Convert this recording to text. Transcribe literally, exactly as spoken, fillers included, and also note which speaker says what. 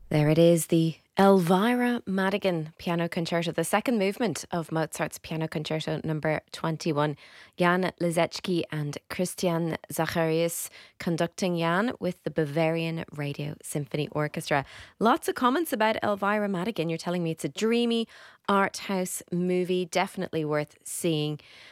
Speaker 1: There it is, the Elvira Madigan Piano Concerto, the second movement of Mozart's Piano Concerto number twenty-one. Jan Lizecki and Christian Zacharias conducting Jan with the Bavarian Radio Symphony Orchestra. Lots of comments about Elvira Madigan. You're telling me it's a dreamy art house movie, definitely worth seeing.